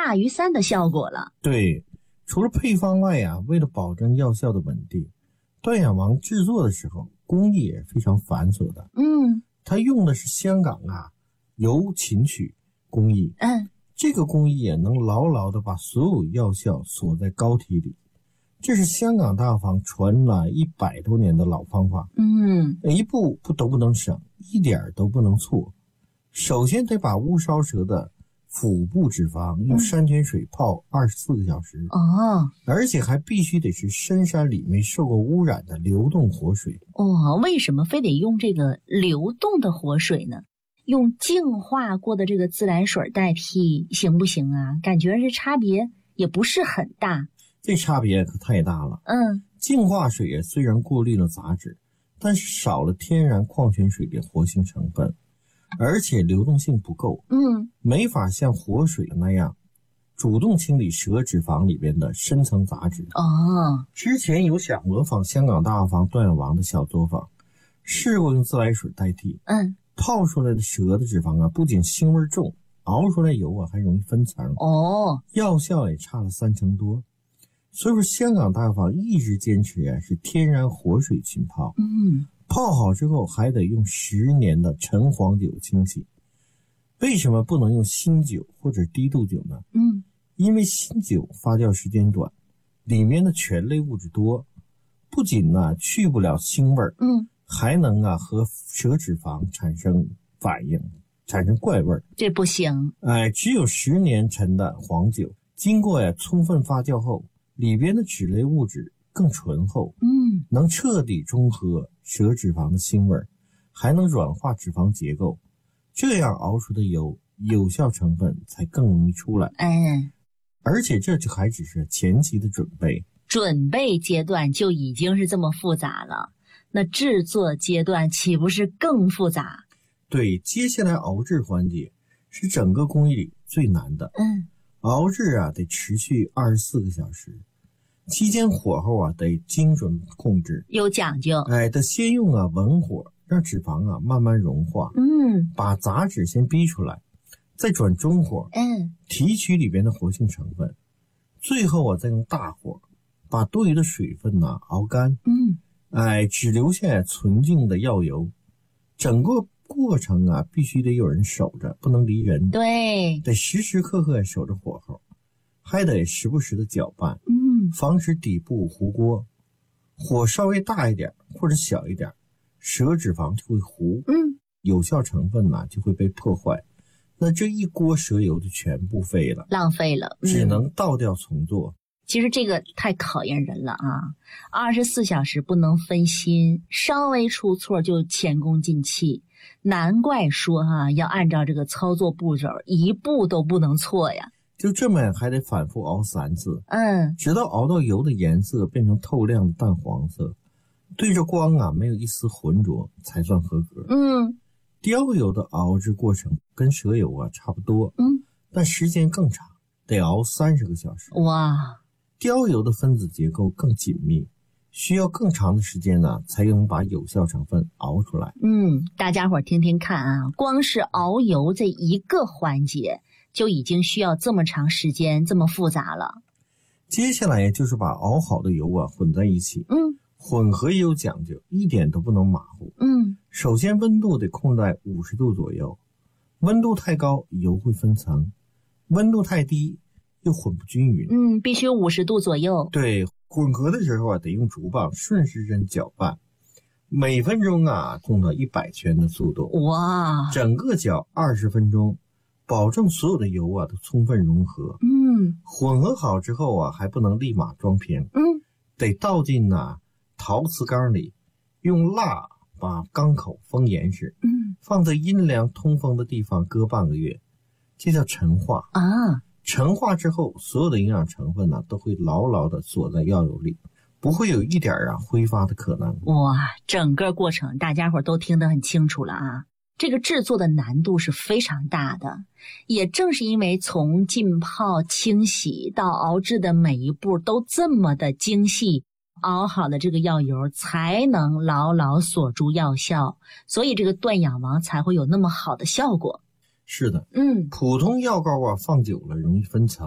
大于3的效果了。 对，除了配方外啊，为了保证药效的稳定，断氧王制作的时候工艺也非常繁琐的。它用的是香港油琴曲工艺。这个工艺也能牢牢的把所有药效锁在膏体里。这是香港大药房传了100多年的老方法。一步都不能省，一点都不能错。首先得把乌烧蛇的腹部脂肪用山泉水泡24个小时。而且还必须得是深山里没受过污染的流动活水。 为什么非得用这个流动的活水呢？用净化过的这个自来水代替行不行啊？感觉这差别也不是很大。 这差别可太大了。净化水虽然过滤了杂质，但是少了天然矿泉水的活性成分，而且流动性不够。没法像活水那样主动清理蛇脂肪里边的深层杂质。之前有想模仿香港大药房断氧王的小作坊，试过用自来水代替。泡出来的蛇的脂肪不仅腥味重，熬出来油还容易分层。药效也差了3成多。所以说香港大药房一直坚持是天然活水浸泡。泡好之后还得用10年的陈黄酒清洗。为什么不能用新酒或者低度酒呢？因为新酒发酵时间短，里面的醛类物质多，不仅去不了腥味儿，还能和蛇脂肪产生反应，产生怪味儿。 这不行。 只有10年陈的黄酒，经过充分发酵后，里边的脂类物质更醇厚，能彻底中和蛇脂肪的腥味，还能软化脂肪结构，这样熬出的油有效成分才更容易出来。而且这就还只是前期的准备阶段就已经是这么复杂了，那制作阶段岂不是更复杂？ 对，接下来熬制环节是整个工艺里最难的。熬制得持续24个小时，期间火候得精准控制， 有讲究。 得先用文火让脂肪慢慢融化，把杂质先逼出来，再转中火，提取里边的活性成分，最后再用大火把多余的水分熬干，只留下纯净的药油。整个过程必须得有人守着，不能离人。 对， 得时时刻刻守着火候，还得时不时的搅拌，防止底部糊锅。火稍微大一点或者小一点，蛇脂肪就会糊，有效成分就会被破坏。那这一锅蛇油就全部废了， 浪费了， 只能倒掉重做。 其实这个太考验人了24小时不能分心，稍微出错就前功尽弃。难怪说要按照这个操作步骤，一步都不能错呀。 就这么还得反复熬3次，直到熬到油的颜色变成透亮的淡黄色，对着光没有一丝浑浊才算合格。雕油的熬制过程跟蛇油差不多，但时间更长，得熬30个小时。 哇！ 雕油的分子结构更紧密，需要更长的时间才能把有效成分熬出来。 大家伙听听看光是熬油这一个环节就已经需要这么长时间，这么复杂了。 接下来就是把熬好的油混在一起。混合也有讲究，一点都不能马虎。首先温度得控在50度左右，温度太高油会分层，温度太低又混不均匀。 必须50度左右。 对，混合的时候得用竹棒顺时针搅拌，每分钟控到100圈的速度。 哇！ 整个搅20分钟，保证所有的油都充分融合。混合好之后还不能立马装瓶。得倒进陶瓷缸里，用蜡把缸口封严实，放在阴凉通风的地方搁半个月，这叫陈化。陈化之后，所有的营养成分都会牢牢的锁在药油里，不会有一点挥发的可能。 哇，整个过程大家伙都听得很清楚了这个制作的难度是非常大的，也正是因为从浸泡、清洗到熬制的每一步都这么的精细，熬好了这个药油才能牢牢锁住药效，所以这个断氧王才会有那么好的效果。 是的，普通药膏放久了容易分层，